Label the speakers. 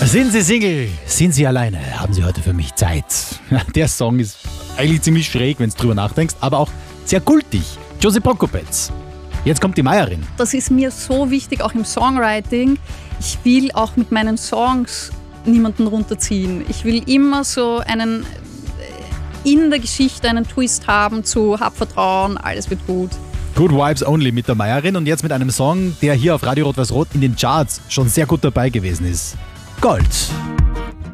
Speaker 1: Sind Sie Single? Sind Sie alleine? Haben Sie heute für mich Zeit? Der Song ist eigentlich ziemlich schräg, wenn du drüber nachdenkst, aber auch sehr kultig. Josie Prokopetz. Jetzt kommt die Meierin.
Speaker 2: Das ist mir so wichtig, auch im Songwriting. Ich will auch mit meinen Songs niemanden runterziehen. Ich will immer so einen in der Geschichte einen Twist haben zu Hab Vertrauen, alles wird gut.
Speaker 1: Good Vibes Only mit der Meierin und jetzt mit einem Song, der hier auf Radio Rot-Weiß-Rot in den Charts schon sehr gut dabei gewesen ist. Gold.